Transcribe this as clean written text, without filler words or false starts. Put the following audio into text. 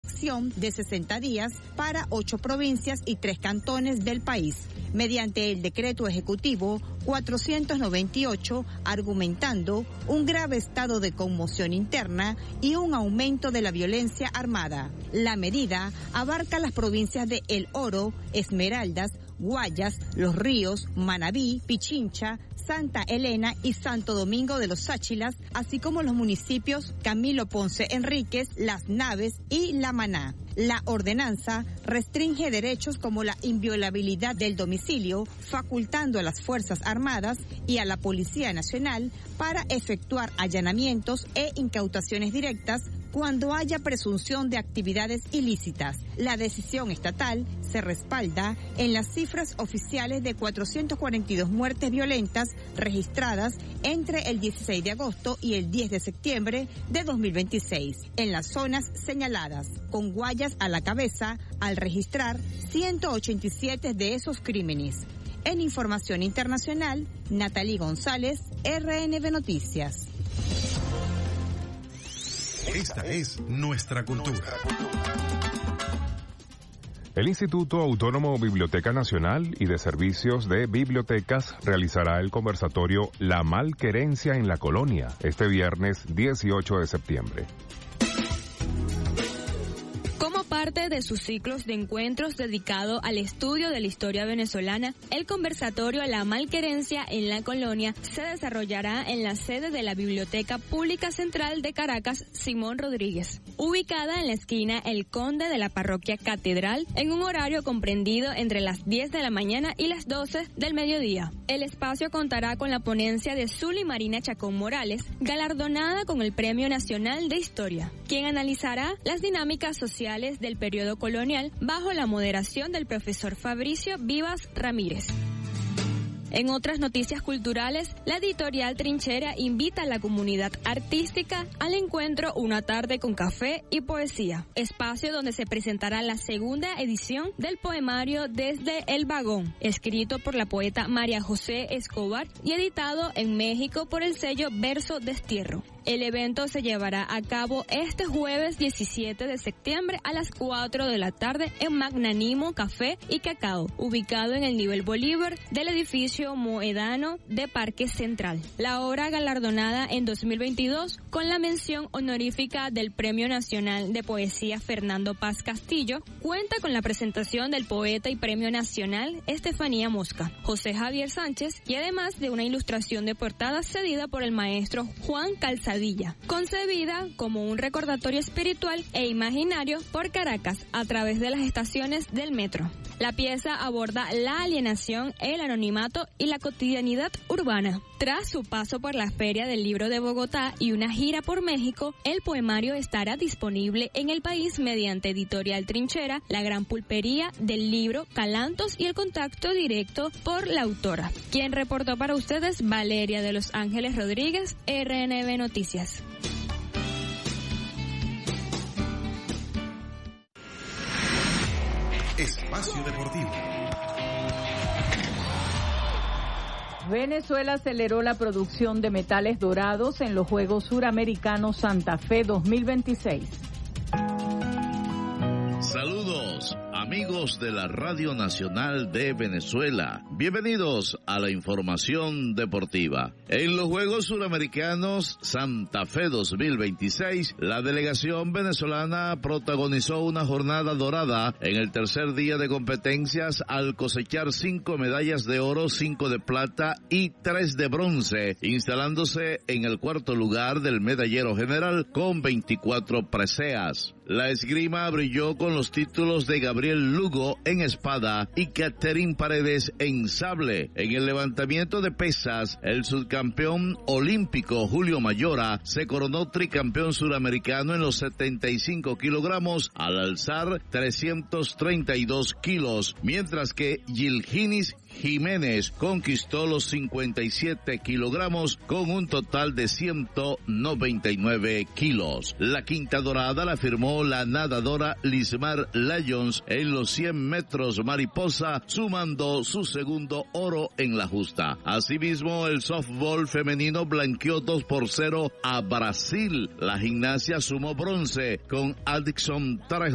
acción de 60 días para 8 provincias y 3 cantones del país, mediante el decreto ejecutivo 498, argumentando un grave estado de conmoción interna y un aumento de la violencia armada. La medida abarca las provincias de El Oro, Esmeraldas, Guayas, Los Ríos, Manabí, Pichincha, Santa Elena y Santo Domingo de los Sáchilas, así como los municipios Camilo Ponce Enríquez, Las Naves y La Maná. La ordenanza restringe derechos como la inviolabilidad del domicilio, facultando a las Fuerzas Armadas y a la Policía Nacional para efectuar allanamientos e incautaciones directas cuando haya presunción de actividades ilícitas. La decisión estatal se respalda en las cifras oficiales de 442 muertes violentas registradas entre el 16 de agosto y el 10 de septiembre de 2026 en las zonas señaladas, con Guayas a la cabeza al registrar 187 de esos crímenes. En información internacional, Natalie González, RNB Noticias. Esta es nuestra cultura. El Instituto Autónomo Biblioteca Nacional y de Servicios de Bibliotecas realizará el conversatorio La Malquerencia en la Colonia este viernes 18 de septiembre. Parte de sus ciclos de encuentros dedicado al estudio de la historia venezolana, el conversatorio La Malquerencia en la Colonia se desarrollará en la sede de la Biblioteca Pública Central de Caracas, Simón Rodríguez, ubicada en la esquina El Conde de la Parroquia Catedral, en un horario comprendido entre las 10 de la mañana y las 12 del mediodía. El espacio contará con la ponencia de Zuly Marina Chacón Morales, galardonada con el Premio Nacional de Historia, quien analizará las dinámicas sociales del periodo colonial bajo la moderación del profesor Fabricio Vivas Ramírez. En otras noticias culturales, la editorial Trinchera invita a la comunidad artística al encuentro Una tarde con café y poesía, espacio donde se presentará la segunda edición del poemario Desde el Vagón, escrito por la poeta María José Escobar y editado en México por el sello Verso Destierro. El evento se llevará a cabo este jueves 17 de septiembre a las 4 de la tarde en Magnánimo Café y Cacao, ubicado en el nivel Bolívar del edificio Moedano de Parque Central. La obra galardonada en 2022 con la mención honorífica del Premio Nacional de Poesía Fernando Paz Castillo cuenta con la presentación del poeta y Premio Nacional Estefanía Mosca, José Javier Sánchez, y además de una ilustración de portada cedida por el maestro Juan Calzadilla, concebida como un recordatorio espiritual e imaginario por Caracas a través de las estaciones del metro. La pieza aborda la alienación, el anonimato y la cotidianidad urbana. Tras su paso por la Feria del Libro de Bogotá y una gira por México, el poemario estará disponible en el país mediante Editorial Trinchera, la gran pulpería del libro, Calantos y el contacto directo por la autora. Quien reportó para ustedes, Valeria de los Ángeles Rodríguez, RNB Noticias. Espacio Deportivo. Venezuela aceleró la producción de metales dorados en los Juegos Suramericanos Santa Fe 2026. Saludos, amigos de la Radio Nacional de Venezuela. Bienvenidos a la información deportiva. En los Juegos Suramericanos Santa Fe 2026, la delegación venezolana protagonizó una jornada dorada en el tercer día de competencias al cosechar 5 medallas de oro, 5 de plata y 3 de bronce, instalándose en el cuarto lugar del medallero general con 24 preseas. La esgrima brilló con los títulos de Gabriel Lugo en espada y Catherine Paredes en sable. En el levantamiento de pesas, el subcampeón olímpico Julio Mayora se coronó tricampeón suramericano en los 75 kilogramos al alzar 332 kilos, mientras que Gilginis Jiménez conquistó los 57 kilogramos con un total de 199 kilos. La quinta dorada la firmó la nadadora Lismar Lyons en los 100 metros mariposa, sumando su segundo oro en la justa. Asimismo, el softball femenino blanqueó 2-0 a Brasil. La gimnasia sumó bronce con Adixon Trejo